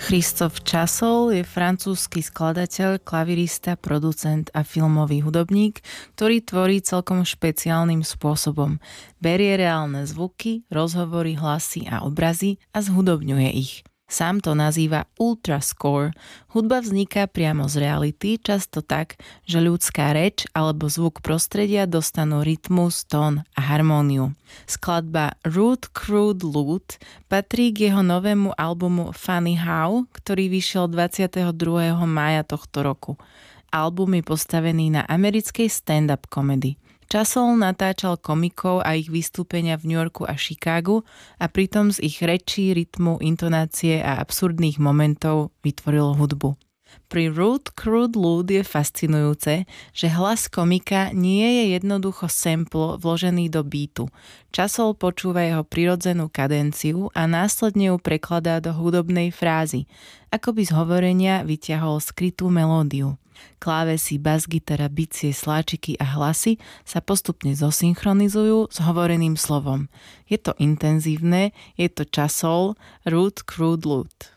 Christophe Chassol je francúzsky skladateľ, klavirista, producent a filmový hudobník, ktorý tvorí celkom špeciálnym spôsobom. Berie reálne zvuky, rozhovory, hlasy a obrazy a zhudobňuje ich. Sám to nazýva ultrascore. Hudba vzniká priamo z reality, často tak, že ľudská reč alebo zvuk prostredia dostanú rytmus, tón a harmóniu. Skladba Rude Crude Lute patrí k jeho novému albumu Funny How, ktorý vyšiel 22. mája tohto roku. Album je postavený na americkej stand-up komedy. Chassol natáčal komikov a ich vystúpenia v New Yorku a Chicagu a pritom z ich rečí, rytmu, intonácie a absurdných momentov vytvoril hudbu. Pri Rude Crude Lute je fascinujúce, že hlas komika nie je jednoducho sample vložený do beatu. Chassol počúva jeho prirodzenú kadenciu a následne ju prekladá do hudobnej frázy, ako by z hovorenia vyťahol skrytú melódiu. Klávesy, basgitara, bicie, sláčiky a hlasy sa postupne zosynchronizujú s hovoreným slovom. Je to intenzívne, je to Chassol, Rude Crude Lute.